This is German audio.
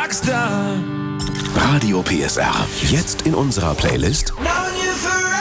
Rockstar. Radio PSR. Jetzt in unserer Playlist. Knowing you forever.